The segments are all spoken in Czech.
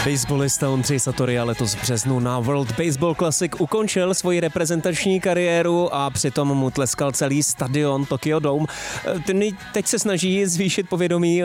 Baseballista Ondřej Satorya letos v březnu na World Baseball Classic ukončil svoji reprezentační kariéru a přitom mu tleskal celý stadion Tokyo Dome. Teď se snaží zvýšit povědomí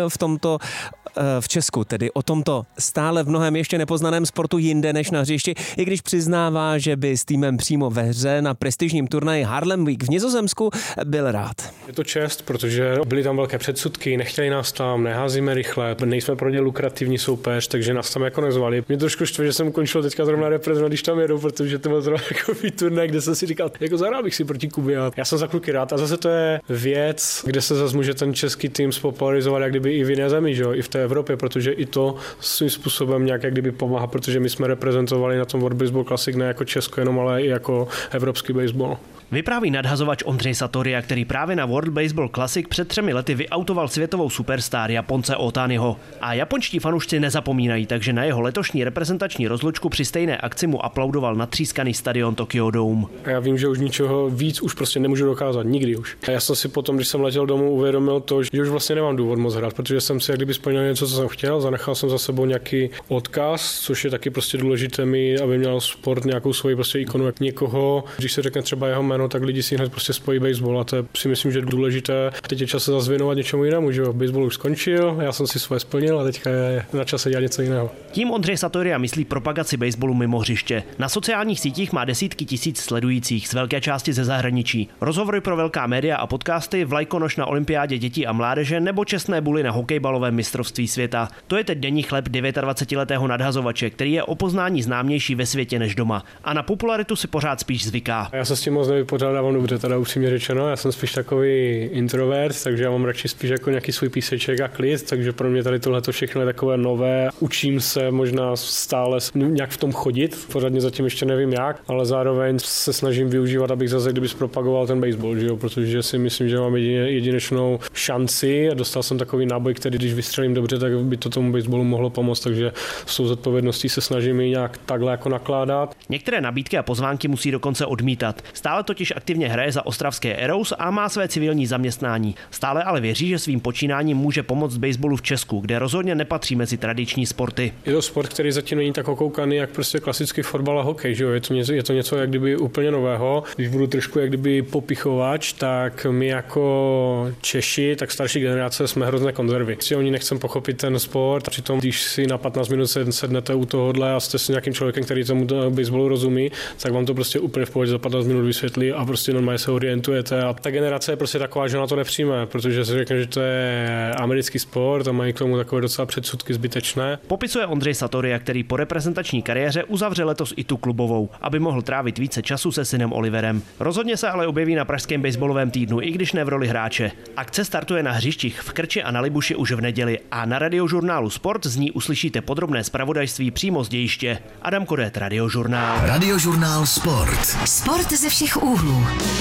v Česku, tedy o tomto stále v mnohem ještě nepoznaném sportu jinde než na hřišti, i když přiznává, že by s týmem přímo ve hře na prestižním turnaji Harlem Week v Nizozemsku byl rád. Je to čest, protože byly tam velké předsudky, nechtěli nás tam, neházíme rychle, nejsme pro ně lukrativní soupeř, takže nás tam jako nezvali. Mě trošku štve, že jsem ukončil teďka zrovna reprezentovat, když tam jedu, protože to byl zrovna takový turnaj, kde jsem si říkal, jako zahrál bych si proti Kubě. Já jsem za kluky rád a zase to je věc, kde se zase může ten český tým spopularizovat, jak kdyby i v jiné zemi, že jo, i v té Evropě, protože i to svým způsobem nějak jak kdyby pomáhá, protože my jsme reprezentovali na tom World Baseball Classic ne jako Česko jenom, ale i jako evropský baseball. Vypráví nadhazovač Ondřej Satorya, který právě na World Baseball Classic před 3 lety vyautoval světovou superstar Japonce Ohtaniho. A japonští fanoušci nezapomínají, takže na jeho letošní reprezentační rozlučku při stejné akci mu aplaudoval natřískaný stadion Tokyo Dome. Já vím, že už ničeho víc už prostě nemůžu dokázat, nikdy už. A já jsem si potom, když jsem letěl domů, uvědomil to, že už vlastně nemám důvod moc hrát, protože jsem si jak kdyby splnil něco, co jsem chtěl, zanechal jsem za sebou nějaký odkaz, což je taky prostě důležité mi, aby měl sport nějakou svoji prostě ikonu, jak někoho, když se řekne třeba jeho jméno, tak lidi si hned prostě spojí baseball a to si myslím, že je důležité. Teď je čas se zase věnovat něčemu jinému, že jo. Baseball už skončil, já jsem si svoje splnil a teďka je na čase dělat něco jiného. Tím Ondřej Satorya myslí propagaci baseballu mimo hřiště. Na sociálních sítích má desítky tisíc sledujících, z velké části ze zahraničí. Rozhovory pro velká média a podcasty, vlajkonoš na olympiádě dětí a mládeže nebo čestné buly na hokejbalovém mistrovství světa. To je teď denní chleb 29letého nadhazovače, který je o poznání známější ve světě než doma. A na popularitu si pořád spíš zvyká. Já se s tím moc nevypořádávám dobře, teda upřímně řečeno. Já jsem spíš takový introvert, takže já mám radši spíš jako nějaký svůj píseček a klid, takže pro mě tady tohle všechno je takové nové. Učím se možná stále nějak v tom chodit, pořádně zatím ještě nevím jak, ale zároveň se snažím využívat, abych zase kdyby zpropagoval ten baseball, že jo? Protože si myslím, že mám jedinečnou šanci a dostal jsem takový náboj, který když vystřelím dobře, tak by to tomu baseballu mohlo pomoct, takže s tou zodpovědností se snažím i nějak takhle jako nakládat. Některé nabídky a pozvánky musí dokonce odmítat. Stále totiž aktivně hraje za ostravské Arrows a má své civilní zaměstnání. Stále ale věří, že svým počínáním může pomoct baseballu v Česku, kde rozhodně nepatří mezi tradiční sporty. Je to sport, který zatím není tak okoukaný, jak prostě klasický fotbal a hokej, že jo? Je to něco jak kdyby úplně nového. Když budu trošku jak kdyby popichovač, tak my jako Češi, tak starší generace jsme hrozné konzervy. Si oni nechcem pochopit ten sport, a přitom když si na 15 minut sednete u tohohle a jste si nějakým člověkem, který tomu baseballu rozumí, tak vám to prostě úplně v pohodě za 15 minut vysvětlí a prostě normálně se orientujete a ta generace je prostě taková, že na to nepřijme, protože se řekne, že to je americký sport a mají k tomu takové docela předsudky zbytečné. Popisuje Ondřej Satorya, který po reprezentační kariéře uzavře letos i tu klubovou, aby mohl trávit více času se synem Oliverem. Rozhodně se ale objeví na pražském baseballovém týdnu, i když ne v roli hráče. Akce startuje na hřištích v Krči a na Libuši už v neděli a na Radiožurnálu Sport z ní uslyšíte podrobné zpravodajství přímo z dějiště. Adam Kodet, Radiožurnál. Radiožurnál Sport. Sport ze všech úhlů.